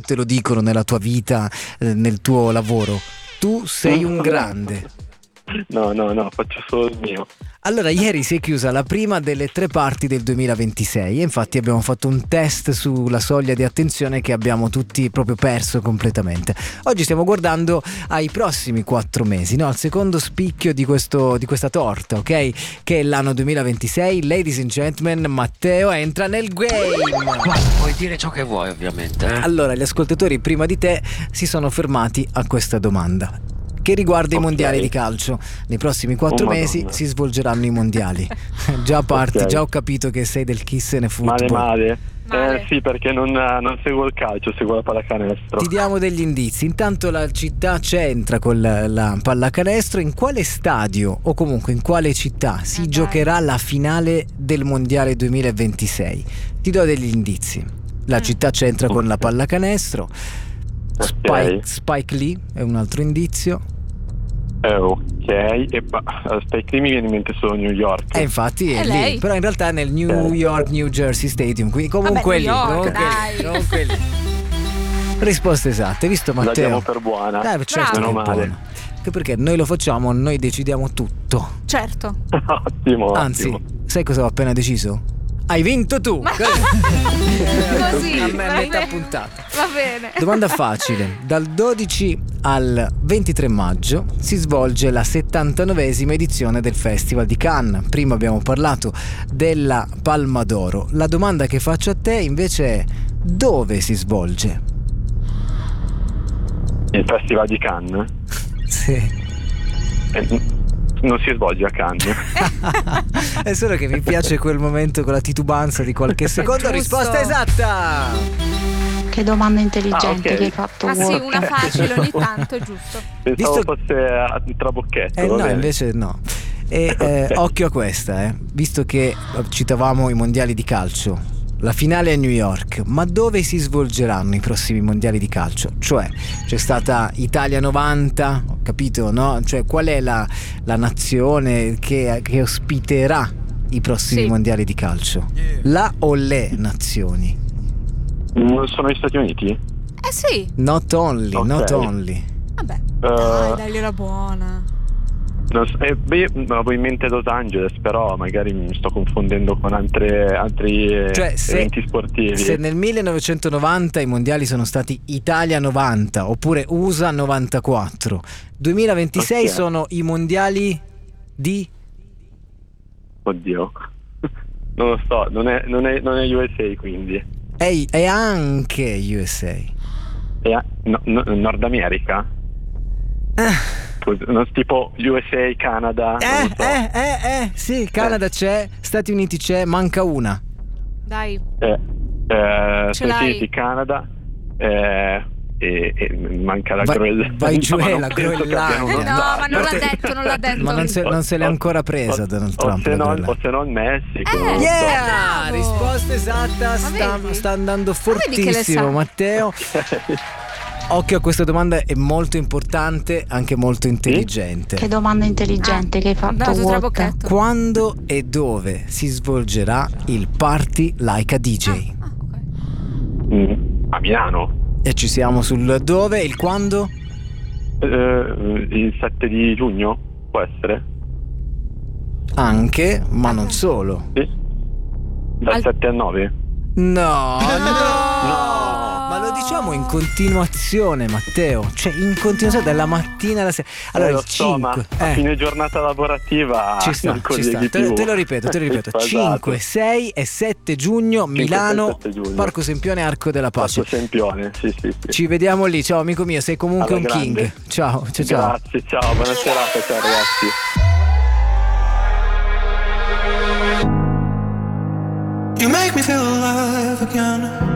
te lo dicono nella tua vita, nel tuo lavoro. Tu sei un grande. No, faccio solo il mio. Allora, ieri si è chiusa la prima delle 3 parti del 2026 e infatti abbiamo fatto un test sulla soglia di attenzione che abbiamo tutti proprio perso completamente. Oggi stiamo guardando ai prossimi 4 mesi, no? Al secondo spicchio di questa torta, ok? Che è l'anno 2026. Ladies and gentlemen, Matteo entra nel game. Puoi dire ciò che vuoi, ovviamente. Allora, gli ascoltatori prima di te si sono fermati a questa domanda che riguarda i mondiali di calcio. Nei prossimi 4 mesi si svolgeranno i mondiali. Già parti, già ho capito che sei del chi se ne football. Male. Sì, perché non seguo il calcio, seguo la pallacanestro. Ti diamo degli indizi. Intanto la città c'entra con la pallacanestro. In quale stadio o comunque in quale città si giocherà la finale del mondiale 2026? Ti do degli indizi. La città c'entra con la pallacanestro. Spike Lee è un altro indizio. Ok, e Spike Lee mi viene in mente solo New York. Infatti è lì, lei? però in realtà è nel New York New Jersey Stadium, quindi comunque lì. Comunque lì. Risposta esatta, hai visto Matteo? La diamo per buona. Certo, meno male. buona. Anche perché noi lo facciamo, noi decidiamo tutto. Certo. Ottimo. Anzi, sai cosa ho appena deciso? Hai vinto tu! Così, a me metà puntata. Va bene. Domanda facile. Dal 12 al 23 maggio si svolge la 79esima edizione del Festival di Cannes. Prima abbiamo parlato della Palma d'Oro. La domanda che faccio a te invece è: dove si svolge? Il Festival di Cannes? Sì. Non si svolge a Cannes. È solo che mi piace quel momento con la titubanza di qualche secondo. Risposta esatta! Che domanda intelligente che hai fatto. Ma sì, una facile ogni tanto, è giusto. Pensavo fosse a trabocchetto. No, invece no. E occhio a questa, visto che citavamo i mondiali di calcio. La finale è a New York, ma dove si svolgeranno i prossimi mondiali di calcio? Cioè, c'è stata Italia 90, ho capito, no? Cioè, qual è la nazione che ospiterà i prossimi mondiali di calcio? La o le nazioni? Sono gli Stati Uniti? Sì. Not only. Vabbè, dai, era buona. Avevo in mente Los Angeles, però magari mi sto confondendo con altri eventi sportivi. Se nel 1990 i mondiali sono stati Italia 90 oppure USA 94, 2026 sono i mondiali di... Oddio, non lo so, non è USA, quindi è anche USA. Nord America? Non tipo USA, Canada. Sì, Canada c'è, Stati Uniti c'è, manca una. Dai. Stati Uniti, Canada, e manca la Groenlandia. Vai giù, la Groenlandia. No, ma non l'ha detto. Ma non se l'è ancora presa Donald Trump. O se no il Messico. Risposta esatta. Sta andando fortissimo Matteo. Occhio a questa domanda, è molto importante, anche molto intelligente. Che domanda intelligente che hai fatto. Quando e dove si svolgerà il Party Like a DJ? A Milano. E ci siamo sul dove e il quando? Il 7 di giugno, può essere? Anche, ma non solo. Sì. Dal 7 al 9? No. Ma lo diciamo in continuazione, Matteo. Cioè in continuazione dalla mattina alla sera. Allora il 5 a fine giornata lavorativa ci sta. Te lo ripeto 5, 6 e 7 giugno Milano, 7 giugno. Parco Sempione, Arco della Pace. Parco Sempione, sì. Ci vediamo lì. Ciao amico mio, sei comunque un king. Ciao. Grazie, ciao, buona serata, ciao ragazzi. You make me feel alive again.